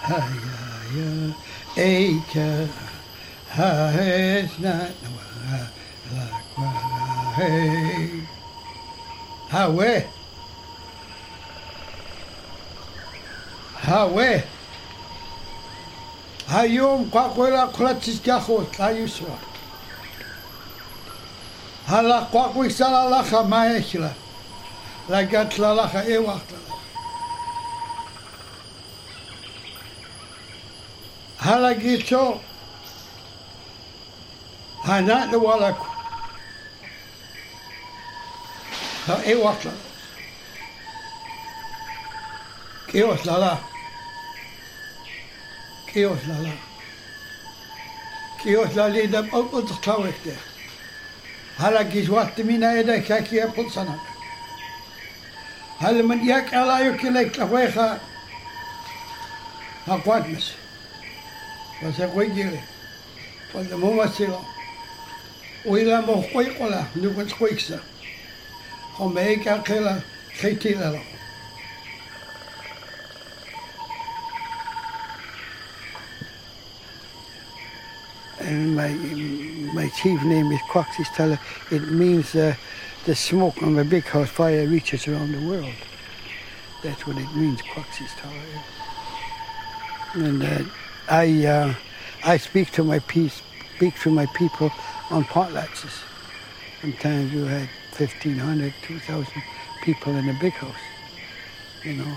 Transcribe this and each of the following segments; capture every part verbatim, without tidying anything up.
Haya Eka Haesna Lakwahe Hawe Hawe Hayum Kwakwela Kratis Gahot Ayuswa Hala Kwakwi Salalacha Maechla Lagatlalacha Ewachla Halagito Hanat the Wallach Ewachla Kios Lala Kios Lala Kios Lali the Utklawek there Halagis what the Mina Eda Kaki Apple Sana Halaman Yak Alayukilek Laweha Aquadmas was a wiggy for the Momasilla. We lam of Quakola, Lucas Quixer, Homeka Killa, Katila. And my my chief name is Quaxis Teller. It means uh, the smoke on the big house fire reaches around the world. That's what it means, Quaxis Teller. And uh, I uh, I speak to my peace, speak to my people on potlatches. Sometimes you had fifteen hundred, two thousand people in a big house, you know.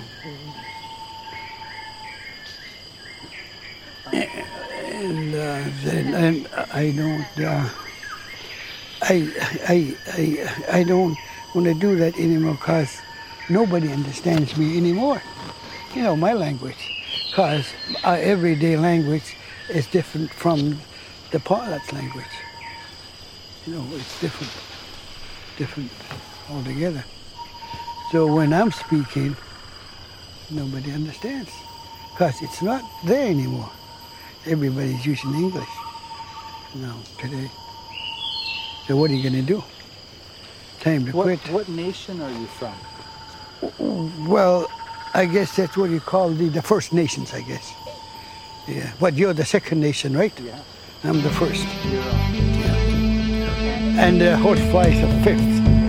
And, uh, then, and I don't, uh, I, I, I, I don't want to do that anymore because nobody understands me anymore. You know, my language. Because our everyday language is different from the potlatch language. You know, it's different, different altogether. So when I'm speaking, nobody understands, because it's not there anymore. Everybody's using English now today. So what are you going to do? Time to what, quit. What nation are you from? Well, I guess that's what you call the, the First Nations, I guess. Yeah. But you're the second nation, right? Yeah. I'm the first. You're on. Yeah. And the Horse Fly is the fifth.